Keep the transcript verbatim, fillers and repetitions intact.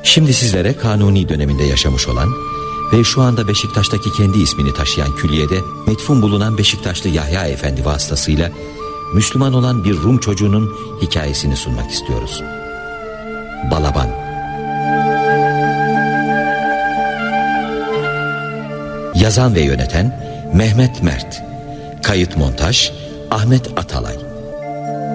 Şimdi sizlere Kanuni döneminde yaşamış olan ve şu anda Beşiktaş'taki kendi ismini taşıyan külliyede metfun bulunan Beşiktaşlı Yahya Efendi vasıtasıyla Müslüman olan bir Rum çocuğunun hikayesini sunmak istiyoruz. Balaban. Yazan ve yöneten Mehmet Mert. Kayıt montaj Ahmet Atalay.